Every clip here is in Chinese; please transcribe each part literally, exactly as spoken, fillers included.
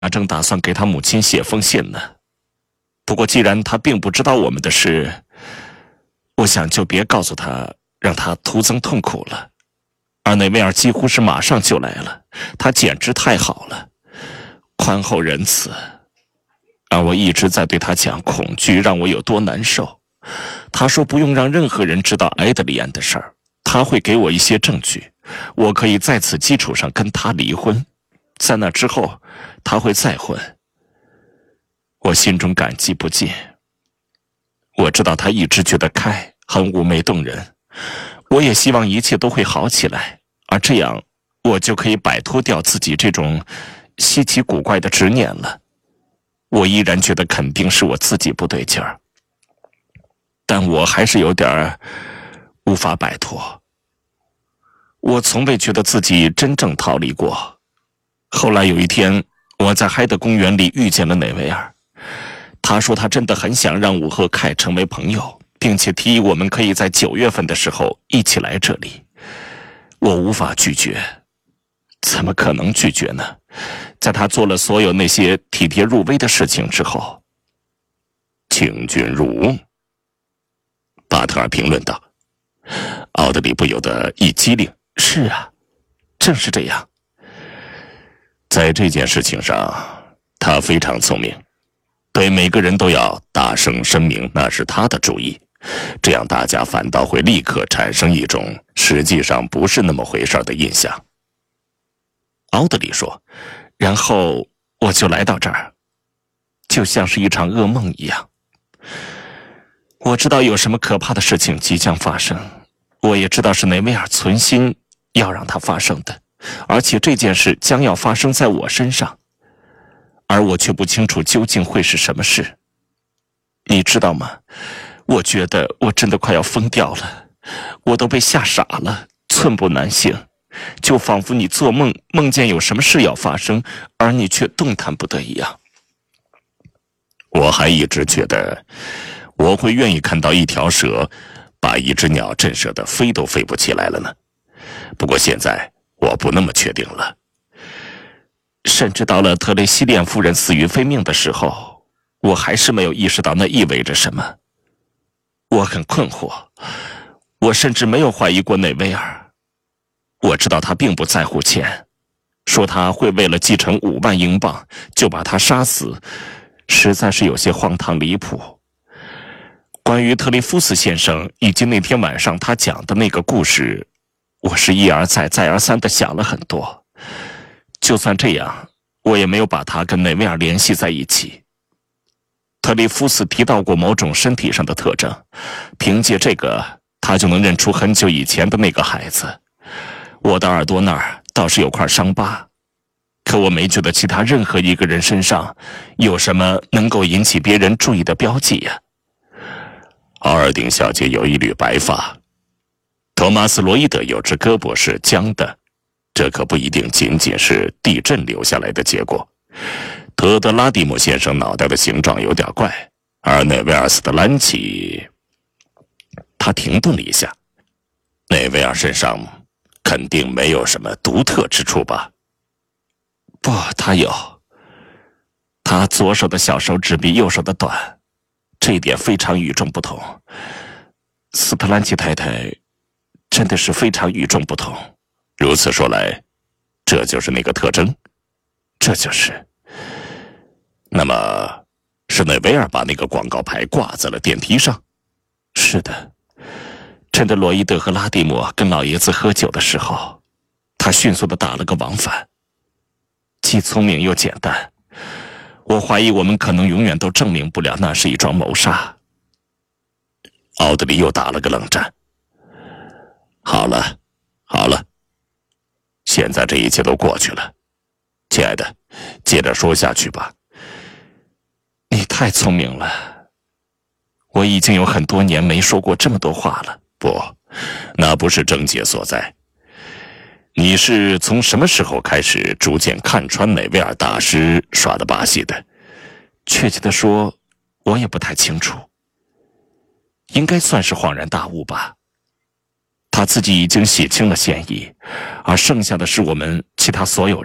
正打算给他母亲写封信呢。不过既然他并不知道我们的事，我想就别告诉他，让他徒增痛苦了。而内维尔几乎是马上就来了，他简直太好了，宽厚仁慈。而我一直在对他讲恐惧让我有多难受。他说不用让任何人知道埃德里安的事儿，他会给我一些证据，我可以在此基础上跟他离婚，在那之后他会再婚。我心中感激不尽。我知道他一直觉得开很妩媚动人，我也希望一切都会好起来，而这样我就可以摆脱掉自己这种稀奇古怪的执念了。我依然觉得肯定是我自己不对劲儿，但我还是有点无法摆脱。我从未觉得自己真正逃离过。后来有一天，我在海德公园里遇见了内维尔，他说他真的很想让我和凯成为朋友，并且提议我们可以在九月份的时候一起来这里。我无法拒绝，怎么可能拒绝呢？在他做了所有那些体贴入微的事情之后。请君入瓮，巴特尔评论道。奥德里不由得一激灵，是啊，正是这样。在这件事情上，他非常聪明，对每个人都要大声声明那是他的主意，这样大家反倒会立刻产生一种实际上不是那么回事的印象。奥德里说，然后我就来到这儿，就像是一场噩梦一样。我知道有什么可怕的事情即将发生，我也知道是内维尔存心要让它发生的，而且这件事将要发生在我身上，而我却不清楚究竟会是什么事。你知道吗？我觉得我真的快要疯掉了，我都被吓傻了，寸步难行，就仿佛你做梦梦见有什么事要发生，而你却动弹不得一样。我还一直觉得我会愿意看到一条蛇把一只鸟震慑得飞都飞不起来了呢。不过现在我不那么确定了。甚至到了特雷西莲夫人死于非命的时候，我还是没有意识到那意味着什么。我很困惑，我甚至没有怀疑过内维尔。我知道他并不在乎钱，说他会为了继承五万英镑就把他杀死，实在是有些荒唐离谱。关于特雷夫斯先生以及那天晚上他讲的那个故事，我是一而再再而三地想了很多。就算这样，我也没有把他跟内维尔联系在一起。特雷夫斯提到过某种身体上的特征，凭借这个他就能认出很久以前的那个孩子。我的耳朵那儿倒是有块伤疤，可我没觉得其他任何一个人身上有什么能够引起别人注意的标记呀。奥尔丁小姐有一缕白发，托马斯·罗伊德有只胳膊是僵的，这可不一定仅仅是地震留下来的结果。特德拉蒂姆先生脑袋的形状有点怪，而内维尔斯的兰奇……他停顿了一下。内维尔身上肯定没有什么独特之处吧？不，他有。他左手的小手指比右手的短，这一点非常与众不同。斯特兰奇太太真的是非常与众不同。如此说来，这就是那个特征？这就是。那么，是内维尔把那个广告牌挂在了电梯上？是的。趁着罗伊德和拉蒂姆跟老爷子喝酒的时候，他迅速地打了个往返，既聪明又简单。我怀疑我们可能永远都证明不了那是一桩谋杀。奥德里又打了个冷战。好了，好了，现在这一切都过去了，亲爱的，接着说下去吧。你太聪明了，我已经有很多年没说过这么多话了。不，那不是症结所在。你是从什么时候开始逐渐看穿内维尔大师耍的把戏的？确切的说，我也不太清楚，应该算是恍然大悟吧。他自己已经洗清了嫌疑，而剩下的是我们其他所有人，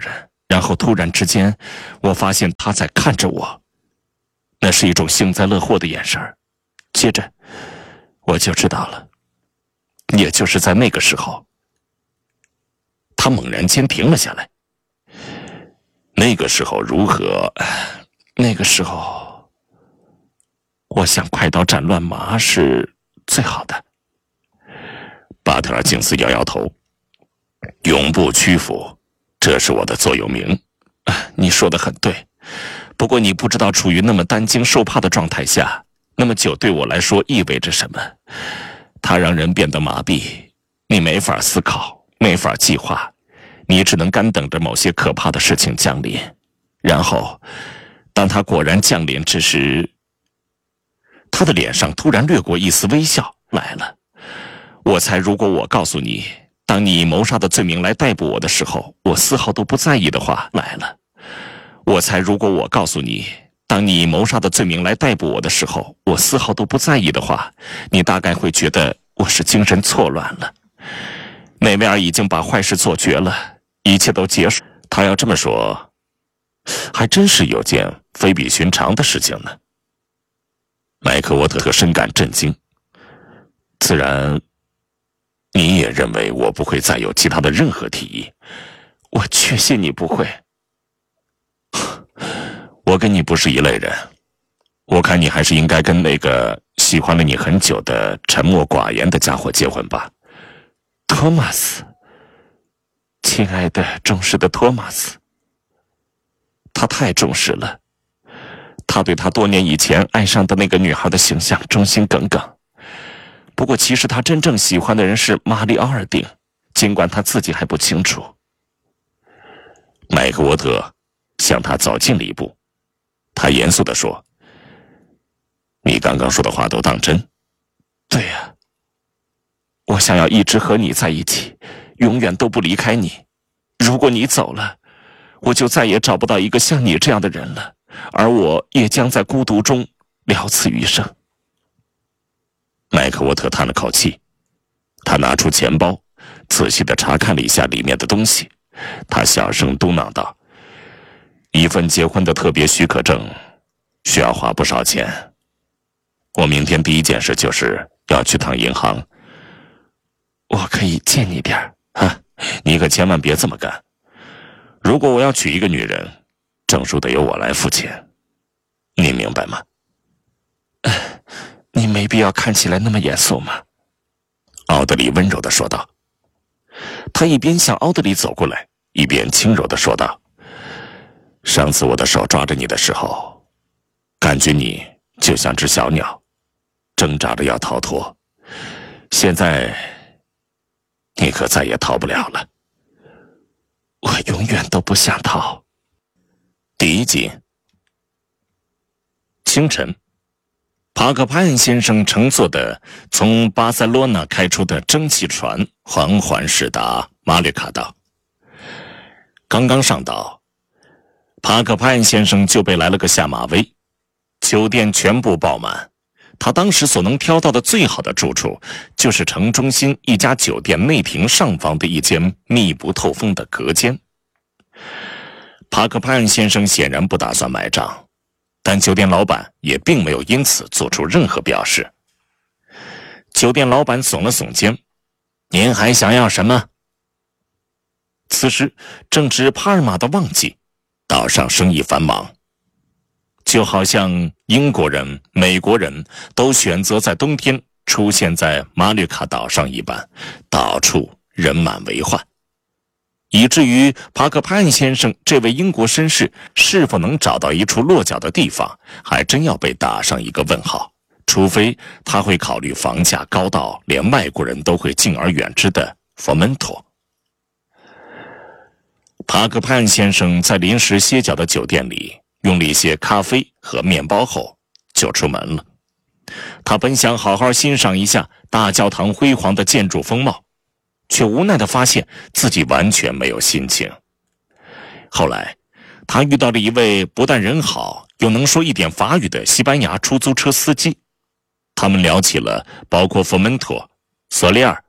然后突然之间，我发现他在看着我，那是一种幸灾乐祸的眼神。接着，我就知道了，也就是在那个时候，他猛然间停了下来。那个时候如何？那个时候，我想快刀斩乱麻是最好的。巴特尔金斯摇摇头，永不屈服，这是我的座右铭。你说得很对，不过你不知道处于那么担惊受怕的状态下，那么久对我来说意味着什么。它让人变得麻痹，你没法思考，没法计划，你只能干等着某些可怕的事情降临。然后当它果然降临之时，他的脸上突然掠过一丝微笑。来了，我猜如果我告诉你，当你以谋杀的罪名来逮捕我的时候，我丝毫都不在意的话，来了。我猜如果我告诉你，当你以谋杀的罪名来逮捕我的时候，我丝毫都不在意的话，你大概会觉得我是精神错乱了。内维尔已经把坏事做绝了，一切都结束。他要这么说，还真是有件非比寻常的事情呢。麦克沃特深感震惊。自然，你也认为我不会再有其他的任何提议。我确信你不会。我跟你不是一类人，我看你还是应该跟那个喜欢了你很久的沉默寡言的家伙结婚吧。托马斯，亲爱的忠实的托马斯，他太忠实了，他对他多年以前爱上的那个女孩的形象忠心耿耿。不过其实他真正喜欢的人是玛丽奥尔丁，尽管他自己还不清楚。麦克沃特向他走近了一步，他严肃地说：你刚刚说的话都当真？对呀、啊，我想要一直和你在一起，永远都不离开你。如果你走了，我就再也找不到一个像你这样的人了，而我也将在孤独中了此余生。麦克沃特叹了口气，他拿出钱包，仔细地查看了一下里面的东西。他小声嘟囔道：一份结婚的特别许可证需要花不少钱，我明天第一件事就是要去趟银行。我可以借你点儿啊，你可千万别这么干。如果我要娶一个女人，证书得由我来付钱，你明白吗？你没必要看起来那么严肃嘛。奥德里温柔地说道。他一边向奥德里走过来，一边轻柔地说道：上次我的手抓着你的时候，感觉你就像只小鸟，挣扎着要逃脱。现在你可再也逃不了了。我永远都不想逃。第一集。清晨，帕克派恩先生乘坐的从巴塞罗那开出的蒸汽船缓缓驶达马略卡岛。刚刚上岛，帕克派恩先生就被来了个下马威，酒店全部爆满。他当时所能挑到的最好的住处，就是城中心一家酒店内庭上方的一间密不透风的隔间。帕克派恩先生显然不打算买账，但酒店老板也并没有因此做出任何表示。酒店老板耸了耸肩：您还想要什么？此时正值帕尔马的旺季，岛上生意繁忙，就好像英国人、美国人都选择在冬天出现在马略卡岛上一般，到处人满为患，以至于帕克派恩先生这位英国绅士是否能找到一处落脚的地方，还真要被打上一个问号，除非他会考虑房价高到连外国人都会敬而远之的佛门托。帕克派恩先生在临时歇脚的酒店里用了一些咖啡和面包后就出门了。他本想好好欣赏一下大教堂辉煌的建筑风貌，却无奈地发现自己完全没有心情。后来他遇到了一位不但人好又能说一点法语的西班牙出租车司机，他们聊起了包括佛门托、索利尔